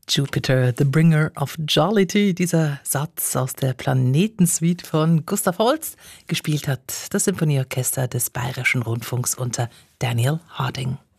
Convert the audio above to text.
Jupiter, the bringer of jollity, dieser Satz aus der Planetensuite von Gustav Holst, gespielt hat das Symphonieorchester des Bayerischen Rundfunks unter Daniel Harding.